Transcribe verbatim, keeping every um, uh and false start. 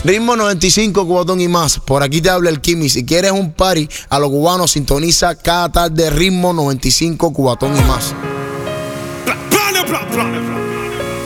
Ritmo noventa y cinco, Cubatón y más. Por aquí te habla el Kimi. Si quieres un party a los cubanos, sintoniza cada tarde Ritmo noventa y cinco, Cubatón y más. Bla, bla, bla, bla, bla.